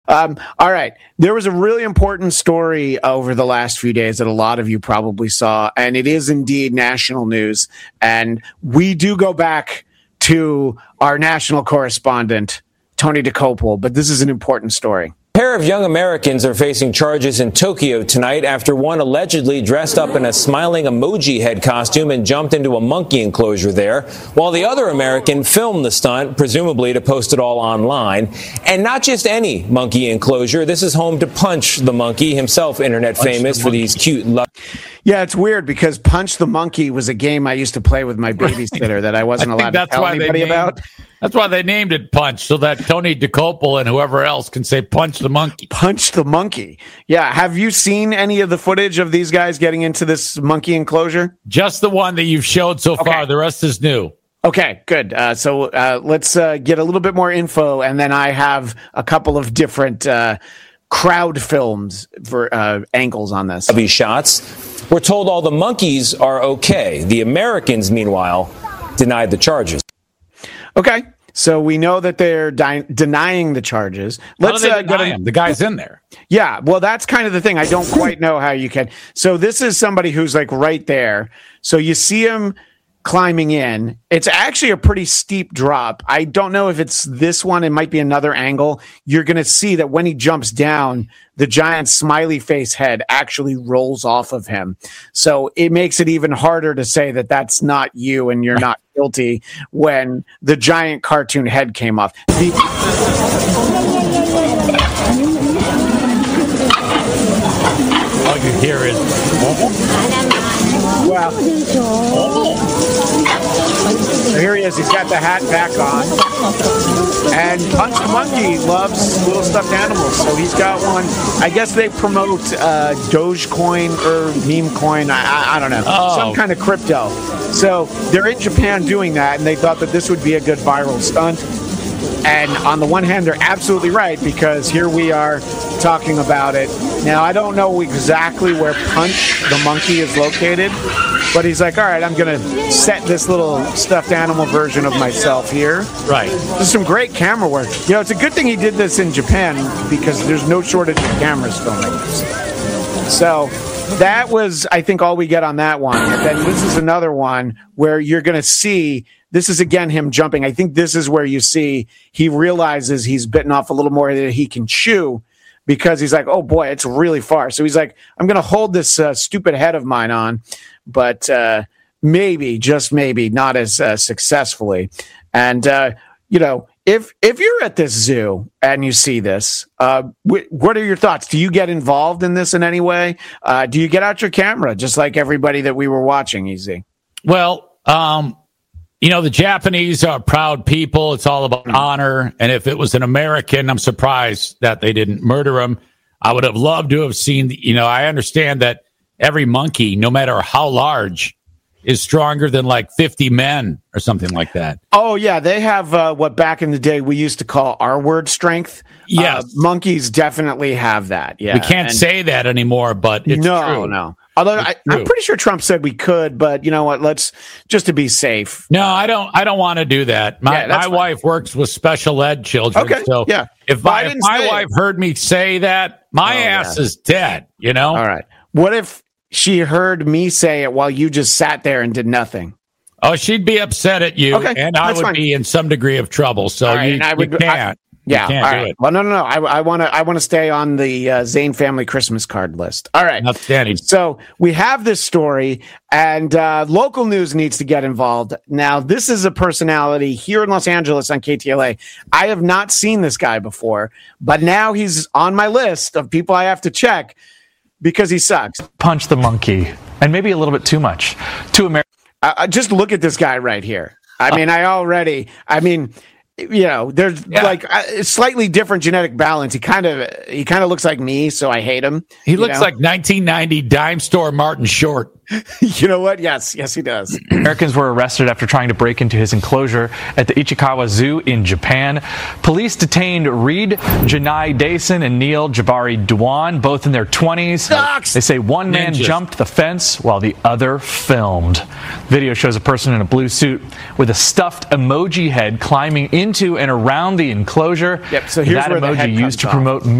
All right. There was a really important story over the last few days that a lot of you probably saw, and it is indeed national news. And we do go back to our national correspondent, Tony DeCopel, but this is an important story. A pair of young Americans are facing charges in Tokyo tonight after one allegedly dressed up in a smiling emoji head costume and jumped into a monkey enclosure there, while the other American filmed the stunt, presumably to post it all online. And not just any monkey enclosure. This is home to Punch the Monkey, himself internet famous for these cute... Yeah, it's weird because Punch the Monkey was a game I used to play with my babysitter that I wasn't allowed to tell anybody about. That's why they named it Punch, so that Tony DeCopel and whoever else can say Punch the Monkey. Punch the Monkey. Yeah. Have you seen any of the footage of these guys getting into this monkey enclosure? Just the one that you've showed so far. The rest is new. Okay, good. So let's get a little bit more info, and then I have a couple of different crowd films for angles on this. These shots. We're told all the monkeys are okay. The Americans, meanwhile, denied the charges. Okay, so we know that they're denying the charges. Let's deny him? The guy's in there. Yeah, well, that's kind of the thing. I don't quite know how you can. So this is somebody who's like right there. So you see him climbing in. It's actually a pretty steep drop. I don't know if it's this one. It might be another angle. You're going to see that when he jumps down, the giant smiley face head actually rolls off of him. So it makes it even harder to say that that's not you and you're not guilty when the giant cartoon head came off. All you hear is... Well, here he is. He's got the hat back on. And Punch the Monkey loves little stuffed animals. So he's got one. I guess they promote Dogecoin or meme coin. I don't know. Some kind of crypto. So they're in Japan doing that, and they thought that this would be a good viral stunt. And on the one hand, they're absolutely right, because here we are talking about it. Now, I don't know exactly where Punch the Monkey is located, but he's like, all right, I'm going to set this little stuffed animal version of myself here. Right. There's some great camera work. You know, it's a good thing he did this in Japan, because there's no shortage of cameras filming this. So that was, I think, all we get on that one. And then this is another one where you're going to see, this is again him jumping. I think this is where you see he realizes he's bitten off a little more than he can chew, because he's like, oh boy, it's really far. So he's like, I'm going to hold this stupid head of mine on, but maybe, just maybe, not as successfully. And, you know, if you're at this zoo and you see this, what are your thoughts? Do you get involved in this in any way? Do you get out your camera, just like everybody that we were watching, Easy? Well, you know, the Japanese are proud people. It's all about honor. And if it was an American, I'm surprised that they didn't murder him. I would have loved to have seen, you know, I understand that every monkey, no matter how large, is stronger than like 50 men or something like that. Oh, yeah. They have what back in the day we used to call R-word strength. Yes. Monkeys definitely have that. Yeah. We can't say that anymore, but it's true. No. Although I'm pretty sure Trump said we could, but you know what? Let's just to be safe. No, I don't want to do that. My wife works with special ed children. Okay. So yeah. If my wife heard me say that, my ass is dead, you know? All right. What if she heard me say it while you just sat there and did nothing? Oh, she'd be upset at you, and I would be in some degree of trouble. So you can't. Yeah, all right. Do it. Well, no. I want to stay on the Zane family Christmas card list. All right. Outstanding. So we have this story, and local news needs to get involved. Now, this is a personality here in Los Angeles on KTLA. I have not seen this guy before, but now he's on my list of people I have to check because he sucks. Punch the Monkey, and maybe a little bit too much. Just look at this guy right here. I mean, you know, there's like a slightly different genetic balance. He kind of looks like me, so I hate him. He looks like 1990 dime store Martin Short. You know what? Yes, he does. Americans were arrested after trying to break into his enclosure at the Ichikawa Zoo in Japan. Police detained Reed Janai Dason and Neil Jabari Dwan, both in their 20s. Ducks! They say one man Ninjas. jumped the fence while the other filmed. Video shows a person in a blue suit with a stuffed emoji head climbing into and around the enclosure. Yep, so here's that where the emoji head used comes to off. promote